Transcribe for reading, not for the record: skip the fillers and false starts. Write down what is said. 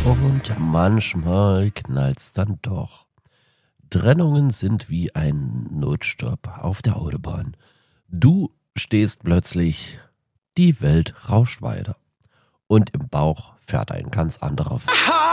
Und manchmal knallt's dann doch. Trennungen sind wie ein Notstopp auf der Autobahn. Du stehst plötzlich, die Welt rauscht weiter. Und im Bauch fährt ein ganz anderer